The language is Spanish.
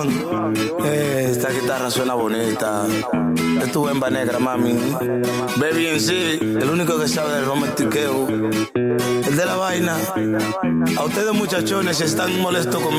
Esta guitarra suena bonita. Es tu hemba negra, mami. Baby en sí, el único que sabe del romantiqueo. El de la vaina. A ustedes muchachones, si están molestos conmigo,